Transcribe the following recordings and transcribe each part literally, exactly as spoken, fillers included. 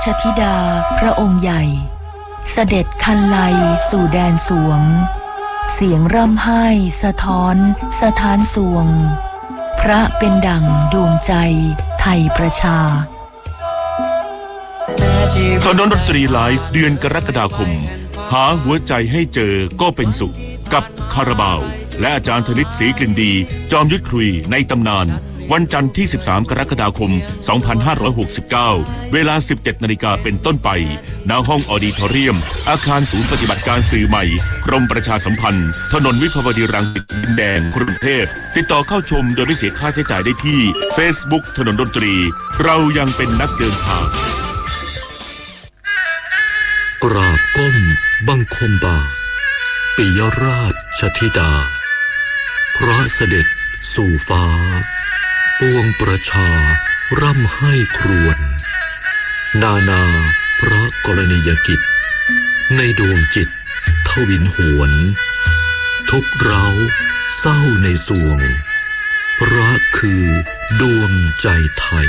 ชธิดาพระองค์ใหญ่เสด็จคันไลสู่แดนสวงเสียงร่ำไห้สะท้อนสถานสวงพระเป็นดั่งดวงใจไทยประชาถนนดนตรีไลฟ์เดือนกรกฎาคมหาหัวใจให้เจอก็เป็นสุขกับคาราบาวและอาจารย์ธนิตศรีกลิ่นดีจอมยุทธคุยในตำนานวันจันทร์ที่สิบสามกรกฎาคมสองพันห้าร้อยหกสิบเก้าเวลา สิบเจ็ดนาฬิกาเป็นต้นไปณห้องออดิทอเรียมอาคารศูนย์ปฏิบัติการสื่อใหม่กรมประชาสัมพันธ์ถนนวิภาวดีรังสิตดินแดงกรุงเทพติดต่อเข้าชมโดยไม่เสียค่าใช้จ่ายได้ที่ Facebook ถนนดนตรีเรายังเป็นนักเดินทางกราบก้มบังคมบาทปิยราชธิดาพระเสด็จสู่ฟ้าปวงประชาร่ำไห้ครวญนานาพระกรณียกิจในดวงจิตทวินหวนทุกเร้าเศร้าในสวงพระคือดวงใจไทย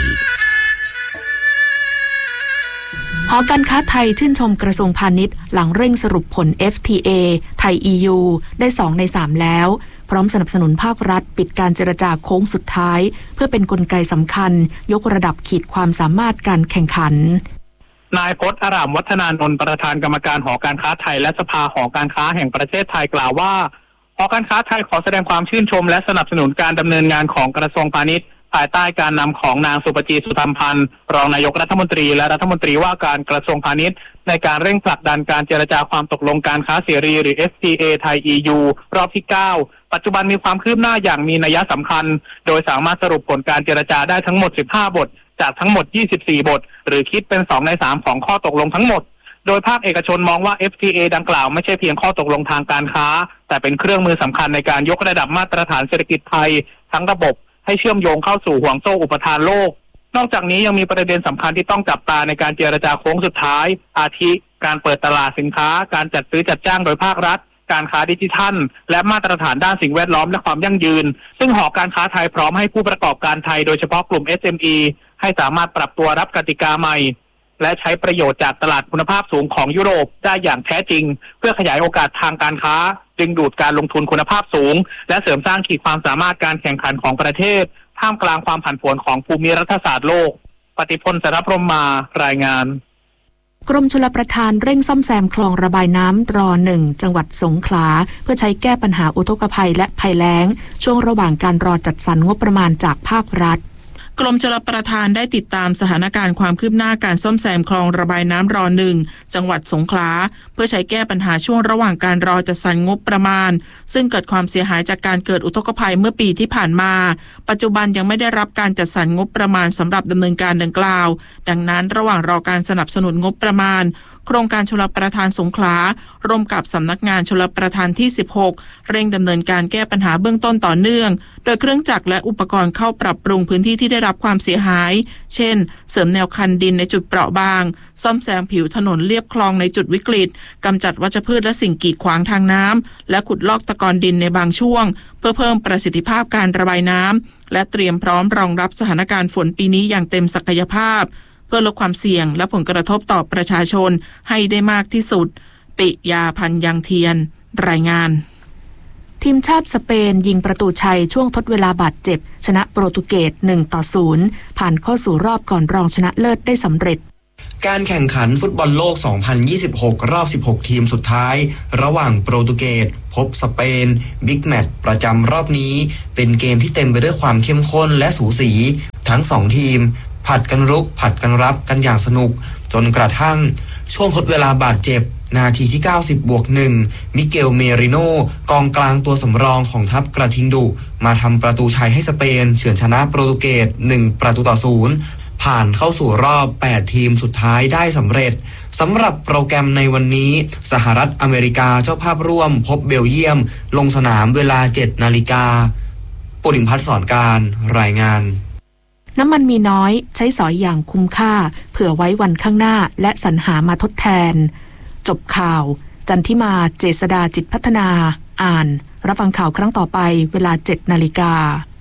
หอการค้าไทยชื่นชมกระทรวงพาณิชย์หลังเร่งสรุปผล เอฟ ที เอ ไทย อี ยู ได้สองในสามแล้วพร้อมสนับสนุนภาครัฐปิดการเจรจาโค้งสุดท้ายเพื่อเป็นกลไกสำคัญยกระดับขีดความสามารถการแข่งขันนายพจน์อารามวัฒนานนท์ประธานกรรมการหอการค้าไทยและสภาหอการค้าแห่งประเทศไทยกล่าวว่าหอการค้าไทยขอแสดงความชื่นชมและสนับสนุนการดำเนินงานของกระทรวงพาณิชย์ภายใต้การนำของนางสุปจีสุธรรมพันธ์รองนายกรัฐมนตรีและรัฐมนตรีว่าการกระทรวงพาณิชย์ในการเร่งผลักดันการเจรจาความตกลงการค้าเสรีหรือ เอฟ ที เอ ไทย อี ยู รอบที่เก้าปัจจุบันมีความคืบหน้าอย่างมีนัยสำคัญโดยสามารถสรุปผลการเจรจาได้ทั้งหมดสิบห้าบทจากทั้งหมดยี่สิบสี่บทหรือคิดเป็นสองในสามของข้อตกลงทั้งหมดโดยภาคเอกชนมองว่า เอฟ ที เอ ดังกล่าวไม่ใช่เพียงข้อตกลงทางการค้าแต่เป็นเครื่องมือสำคัญในการยกระดับมาตรฐานเศรษฐกิจไทยทั้งระบบให้เชื่อมโยงเข้าสู่ห่วงโซ่อุปทานโลกนอกจากนี้ยังมีประเด็นสำคัญที่ต้องจับตาในการเจรจาโค้งสุดท้ายอาทิการเปิดตลาดสินค้าการจัดซื้อจัดจ้างโดยภาครัฐการค้าดิจิทัลและมาตรฐานด้านสิ่งแวดล้อมและความยั่งยืนซึ่งหอการค้าไทยพร้อมให้ผู้ประกอบการไทยโดยเฉพาะกลุ่ม เอส เอ็ม อี ให้สามารถปรับตัวรับกติกาใหม่และใช้ประโยชน์จากตลาดคุณภาพสูงของยุโรปได้อย่างแท้จริงเพื่อขยายโอกาสทางการค้าดึงดูดการลงทุนคุณภาพสูงและเสริมสร้างขีดความสามารถการแข่งขันของประเทศท่ามกลางความผันผวนของภูมิรัฐศาสตร์โลกปฏิพล สรพรหมารายงานกรมชลประทานเร่งซ่อมแซมคลองระบายน้ำรอหนึ่งจังหวัดสงขลาเพื่อใช้แก้ปัญหาอุทกภัยและภัยแล้งช่วงระหว่างการรอจัดสรรงบประมาณจากภาครัฐกรมชลประทานได้ติดตามสถานการณ์ความคืบหน้าการซ่อมแซมคลองระบายน้ำรอหนึ่งจังหวัดสงขลาเพื่อใช้แก้ปัญหาช่วงระหว่างการรอจัดสรรงบประมาณซึ่งเกิดความเสียหายจากการเกิดอุทกภัยเมื่อปีที่ผ่านมาปัจจุบันยังไม่ได้รับการจัดสรรงบประมาณสำหรับดำเนินการดังกล่าวดังนั้นระหว่างรอการสนับสนุนงบประมาณโครงการชลประทานสงขลาร่วมกับสำนักงานชลประทานที่สิบหกเร่งดำเนินการแก้ปัญหาเบื้องต้นต่อเนื่องโดยเครื่องจักรและอุปกรณ์เข้าปรับปรุงพื้นที่ที่ได้รับความเสียหายเช่นเสริมแนวคันดินในจุดเปราะบางซ่อมแซมผิวถนนเลียบคลองในจุดวิกฤตกำจัดวัชพืชและสิ่งกีดขวางทางน้ำและขุดลอกตะกอนดินในบางช่วงเพื่อเพิ่มประสิทธิภาพการระบายน้ำและเตรียมพร้อมรองรับสถานการณ์ฝนปีนี้อย่างเต็มศักยภาพเพื่อลดความเสี่ยงและผลกระทบต่อประชาชนให้ได้มากที่สุดปิยาพันธ์ยังเทียนรายงานทีมชาติสเปนยิงประตูชัยช่วงทดเวลาบาดเจ็บชนะโปรตุเกสหนึ่งต่อศูนย์ผ่านเข้าสู่รอบก่อนรองชนะเลิศได้สำเร็จการแข่งขันฟุตบอลโลกสองพันยี่สิบหกรอบสิบหกทีมสุดท้ายระหว่างโปรตุเกสพบสเปนบิ๊กแมตช์ประจำรอบนี้เป็นเกมที่เต็มไปด้วยความเข้มข้นและสูสีทั้งสองทีมผัดกันรุกผัดกันรับกันอย่างสนุกจนกระทั่งช่วงทดเวลาบาดเจ็บนาทีที่เก้าสิบบวกหนึ่งมิเกลเมริโนกองกลางตัวสำรองของทัพกระทิงดุมาทำประตูชัยให้สเปนเฉือนชนะโปรตุเกสหนึ่งประตูต่อศูนย์ผ่านเข้าสู่รอบแปดทีมสุดท้ายได้สำเร็จสำหรับโปรแกรมในวันนี้สหรัฐอเมริกาเจ้าภาพร่วมพบเบลเยียมลงสนามเวลา เจ็ดนาฬิกาปุริมพัฒน์สอนการรายงานน้ำมันมีน้อยใช้สอยอย่างคุ้มค่าเผื่อไว้วันข้างหน้าและสรรหามาทดแทนจบข่าวจันทิมาเจษฎาจิตพัฒนาอ่านรับฟังข่าวครั้งต่อไปเวลา เจ็ดนาฬิกา